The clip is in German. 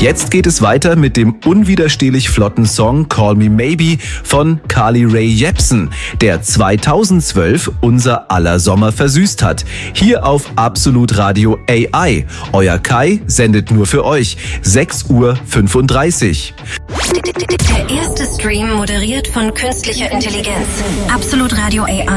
Jetzt geht es weiter mit dem unwiderstehlich flotten Song Call Me Maybe von Carly Rae Jepsen, der 2012 unser aller Sommer versüßt hat. Hier auf Absolut Radio AI. Euer Kai sendet nur für euch. 6:35 Uhr. Der erste Stream moderiert von künstlicher Intelligenz. Absolut Radio AI.